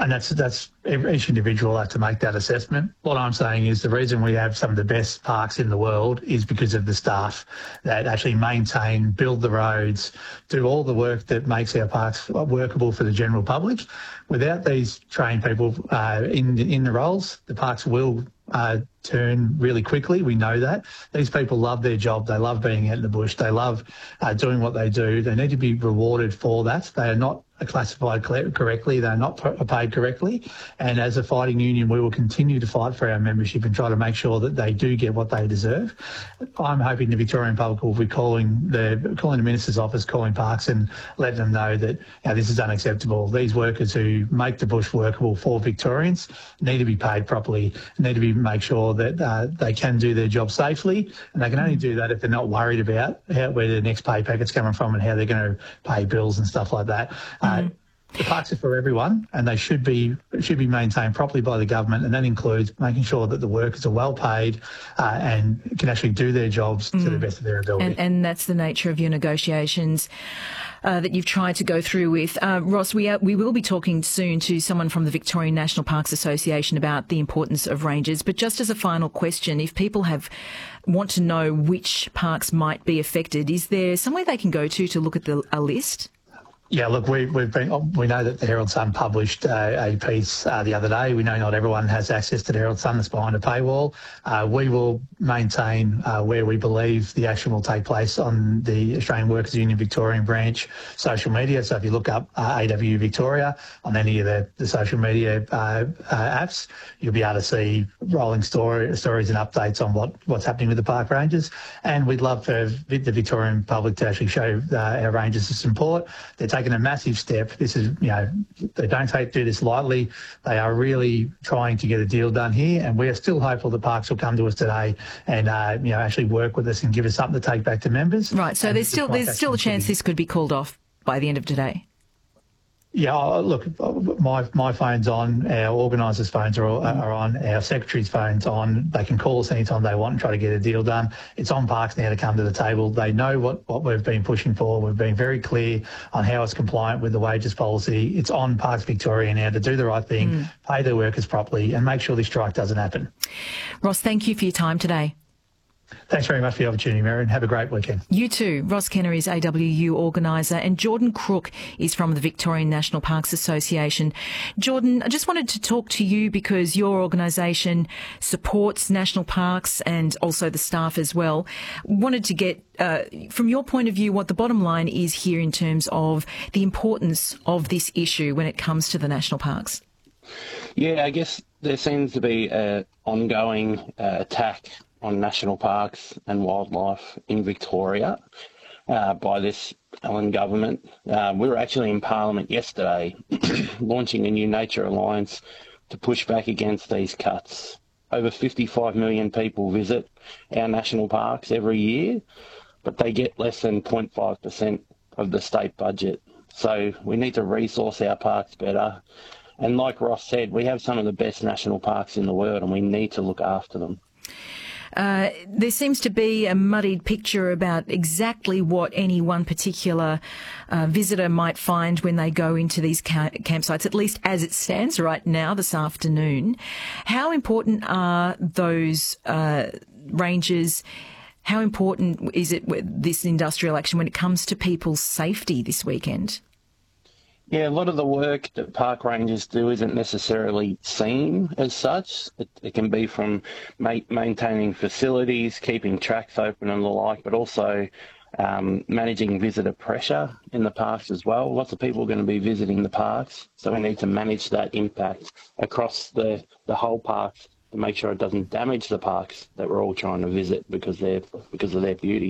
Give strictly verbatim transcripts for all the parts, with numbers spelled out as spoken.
and that's that's each individual will have to make that assessment. What I'm saying is the reason we have some of the best parks in the world is because of the staff that actually maintain, build the roads, do all the work that makes our parks workable for the general public. Without these trained people uh, in in the roles, the parks will uh, turn really quickly. We know that. These people love their job. They love being out in the bush. They love uh, doing what they do. They need to be rewarded for that. They are not classified correctly. They're not paid correctly. And as a fighting union, we will continue to fight for our membership and try to make sure that they do get what they deserve. I'm hoping the Victorian Public will be calling the calling the Minister's office, calling parks and letting them know that you know, this is unacceptable. These workers who make the bush workable for Victorians need to be paid properly, need to be make sure that uh, they can do their job safely, and they can only do that if they're not worried about how, where the next pay packet's coming from and how they're going to pay bills and stuff like that. Uh, the parks are for everyone, and they should be should be maintained properly by the government, and that includes making sure that the workers are well paid uh, and can actually do their jobs mm. to the best of their ability. And, and that's the nature of your negotiations uh, that you've tried to go through with. Uh, Ross, we are, we will be talking soon to someone from the Victorian National Parks Association about the importance of ranges. But just as a final question, if people have want to know which parks might be affected, is there somewhere they can go to to look at the, a list? Yeah, look, we, we've been, we know that the Herald Sun published uh, a piece uh, the other day. We know not everyone has access to the Herald Sun that's behind a paywall. Uh, we will maintain uh, where we believe the action will take place on the Australian Workers Union Victorian branch social media. So if you look up uh, A W Victoria on any of the, the social media uh, uh, apps, you'll be able to see rolling story, stories and updates on what, what's happening with the park rangers. And we'd love for the Victorian public to actually show uh, our rangers some support. They're taken a massive step. This is, you know, they don't take do this lightly. They are really trying to get a deal done here, and we are still hopeful the parks will come to us today and, uh, you know, actually work with us and give us something to take back to members. Right. So and there's still there's still a chance this could be called off by the end of today. Yeah, oh, look, my my phone's on, our organisers' phones are, are on, our secretary's phone's on. They can call us anytime they want and try to get a deal done. It's on Parks now to come to the table. They know what, what we've been pushing for. We've been very clear on how it's compliant with the wages policy. It's on Parks Victoria now to do the right thing, mm. pay their workers properly and make sure this strike doesn't happen. Ross, thank you for your time today. Thanks very much for the opportunity, Marion. Have a great weekend. You too. Ross Kenner is A W U organiser and Jordan Crook is from the Victorian National Parks Association. Jordan, I just wanted to talk to you because your organisation supports national parks and also the staff as well. Wanted to get, uh, from your point of view, what the bottom line is here in terms of the importance of this issue when it comes to the national parks. Yeah, I guess there seems to be an ongoing uh, attack on national parks and wildlife in Victoria uh, by this Allen government. Uh, we were actually in Parliament yesterday launching a new Nature Alliance to push back against these cuts. Over fifty-five million people visit our national parks every year, but they get less than zero point five percent of the state budget. So we need to resource our parks better. And like Ross said, we have some of the best national parks in the world and we need to look after them. Uh, there seems to be a muddied picture about exactly what any one particular uh, visitor might find when they go into these ca- campsites, at least as it stands right now this afternoon. How important are those uh, ranges? How important is it with this industrial action when it comes to people's safety this weekend? Yeah, a lot of the work that park rangers do isn't necessarily seen as such. It, it can be from ma- maintaining facilities, keeping tracks open and the like, but also um, managing visitor pressure in the parks as well. Lots of people are going to be visiting the parks, so we need to manage that impact across the, the whole park to make sure it doesn't damage the parks that we're all trying to visit because they're because of their beauty.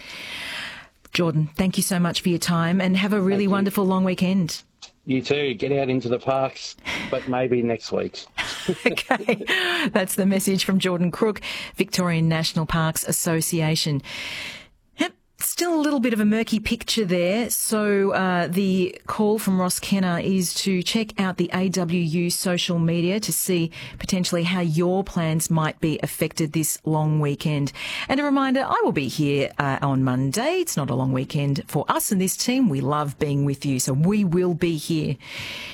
Jordan, thank you so much for your time and have a really wonderful long weekend. You too. Get out into the parks, but maybe next week. Okay. That's the message from Jordan Crook, Victorian National Parks Association. Yep. Still a little bit of a murky picture there. So uh, the call from Ross Kenner is to check out the A W U social media to see potentially how your plans might be affected this long weekend. And a reminder, I will be here uh, on Monday. It's not a long weekend for us and this team. We love being with you, so we will be here.